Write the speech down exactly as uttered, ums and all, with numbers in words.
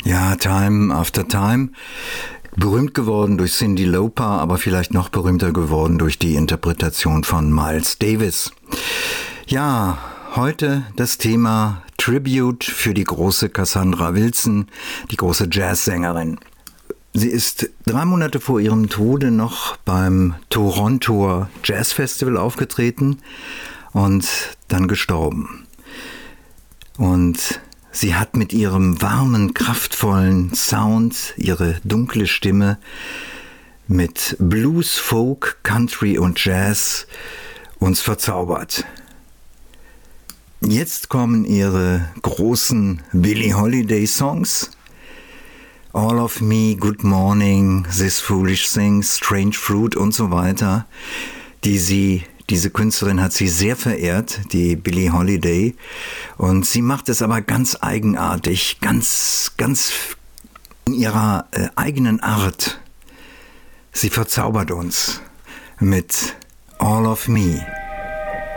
Ja, Time After Time. Berühmt geworden durch Cyndi Lauper, aber vielleicht noch berühmter geworden durch die Interpretation von Miles Davis. Ja, heute das Thema Tribute für die große Cassandra Wilson, die große Jazzsängerin. Sie ist drei Monate vor ihrem Tode noch beim Torontoer Jazz Festival aufgetreten und dann gestorben. Und sie hat mit ihrem warmen, kraftvollen Sound, ihre dunkle Stimme, mit Blues, Folk, Country und Jazz uns verzaubert. Jetzt kommen ihre großen Billie Holiday Songs. All of Me, Good Morning, This Foolish Thing, Strange Fruit und so weiter, die sie, diese Künstlerin hat sie sehr verehrt, die Billie Holiday, und sie macht es aber ganz eigenartig, ganz, ganz in ihrer äh, eigenen Art. Sie verzaubert uns mit All of Me.